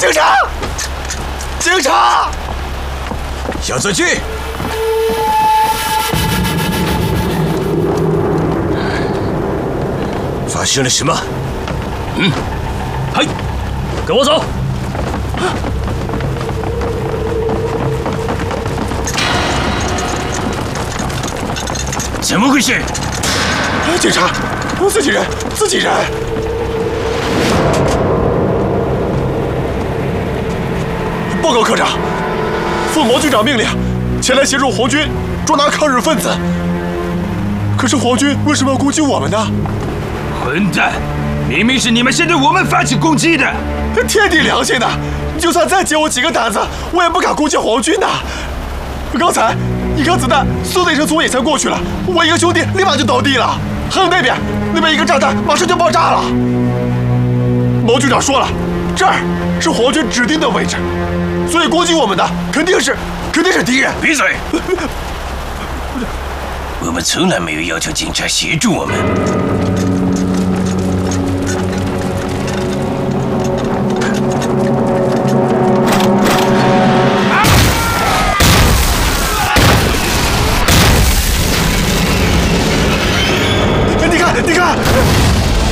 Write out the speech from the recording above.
警察！警察！ 向前去！发生了什么？ 嘿，跟我走！怎么回事？ 警察，自己人，自己人。报告科长，奉毛局长命令，前来协助皇军捉拿抗日分子。可是皇军为什么要攻击我们呢？ 混蛋！明明是你们先对我们发起攻击的！ 天地良心的，就算再解我几个胆子，我也不敢攻击皇军的。刚才一颗子弹嗖的一声从眼前过去了，我一个兄弟立马就倒地了。还有那边一个炸弹马上就爆炸了。毛局长说了，这儿是皇军指定的位置，所以攻击我们的肯定是敌人。 闭嘴！ 我们从来没有要求警察协助我们。